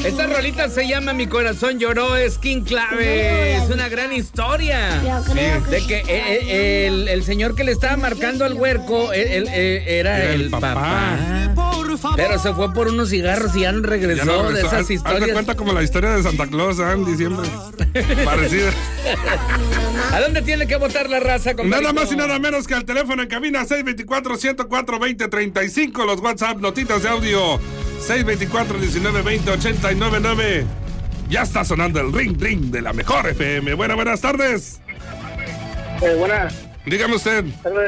Esta rolita se llama Mi Corazón Lloró, es King Clave. Es una gran historia. De que el señor que le estaba marcando al huerco era el papá. Pero se fue por unos cigarros y ya no regresó de esas historias. Haz de cuenta como la historia de Santa Claus en diciembre. Parecida. ¿A dónde tiene que votar la raza? Nada más y nada menos que al teléfono en cabina 624-104-2035. Los WhatsApp, notitas de audio 624-1920-899. Ya está sonando el ring de la mejor FM. Buenas tardes. Buenas. Dígame usted.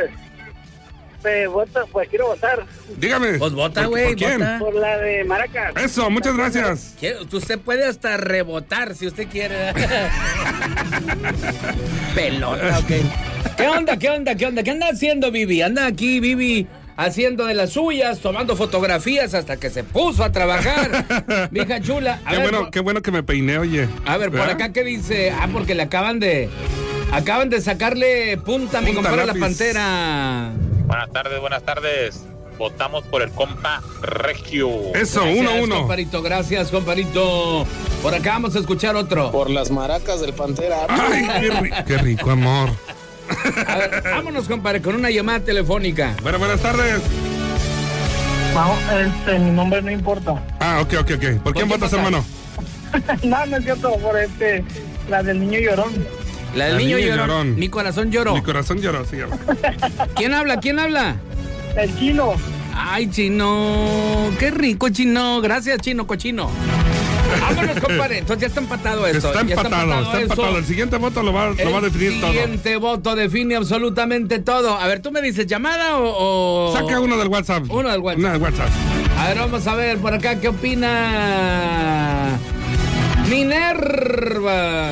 Pues quiero votar. Dígame. Pues vota, güey. ¿Por quién? Vota. Por la de Maracas. Eso, muchas gracias. Usted puede hasta rebotar si usted quiere. Pelota, ok. ¿Qué onda? ¿Qué anda haciendo, Vivi? Anda aquí, Vivi, haciendo de las suyas, tomando fotografías hasta que se puso a trabajar. Vieja chula. Qué bueno que me peiné, oye. A ver, por acá, ¿qué dice? Porque le acaban de sacarle punta a mi compadre La Pantera. Buenas tardes. Votamos por el compa Regio. Eso, Gracias, 1-1. comparito, gracias, comparito. Por acá vamos a escuchar otro. Por las maracas del Pantera. Ay, qué rico, amor. A ver, vámonos, compadre, con una llamada telefónica. Buenas tardes. Mi nombre no importa. Ok. ¿Por quién votas, hermano? No es cierto, por la del niño llorón. La del niño llorón. Mi corazón lloró. Mi corazón lloró, sí. ¿Quién habla? El Chino. Ay, Chino. Qué rico, Chino. Gracias, Chino, cochino. Vámonos, compadre. Entonces ya está empatado esto. Está empatado. El siguiente voto lo va a definir todo. El siguiente voto define absolutamente todo. A ver, ¿tú me dices llamada o...? Saca uno del WhatsApp. Uno del WhatsApp. A ver, vamos a ver por acá qué opina Minerva.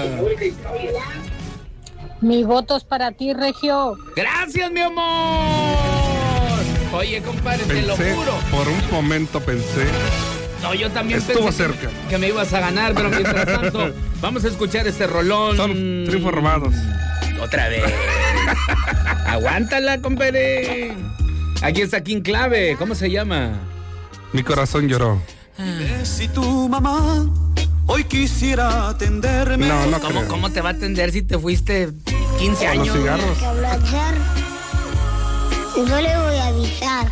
Mi voto es para ti, Regio. Gracias, mi amor. Oye, compadre, te lo juro. Por un momento pensé. No, yo también estuvo pensé cerca que me ibas a ganar, pero mientras tanto, vamos a escuchar este rolón. Son triunfos robados. Otra vez. Aguántala, compadre. Aquí está King Clave. ¿Cómo se llama? Mi corazón lloró. Si tu mamá hoy quisiera atenderme. No ¿Cómo te va a atender si te fuiste 15 años? Los cigarros. Yo le voy a avisar.